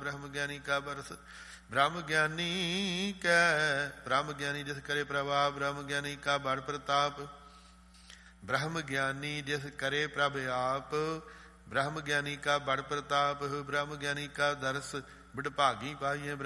ਬ੍ਰਹਮ ਗਿਆਨੀ ਕਾ ਬਰਸ। ਬ੍ਰਹਮ ਗਿਆਨੀ ਕੈ ਬ੍ਰਹਮ ਗਿਆਨੀ ਜਿਸ ਕਰੇ ਪ੍ਰਭਾਵ, ਬ੍ਰਹਮ ਗਿਆਨੀ ਕਾ ਬੜ ਪ੍ਰਤਾਪ। ਬ੍ਰਹਮ ਗਿਆਨੀ ਜਿਸ ਕਰੇ ਪ੍ਰਭ ਆਪ, ਬ੍ਰਹਮ ਗਿਆਨੀ ਕਾ ਬੜ ਪ੍ਰਤਾਪ। ਬ੍ਰਹਮ ਗਿਆਨੀ ਕਾ ਦਰਸ ਬਿਡਭਾਗੀ ਪਾਈਏ।